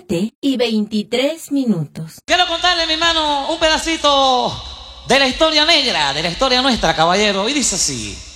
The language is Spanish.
7:23. Quiero contarle, mi hermano, un pedacito de la historia negra, de la historia nuestra, caballero. Y dice así.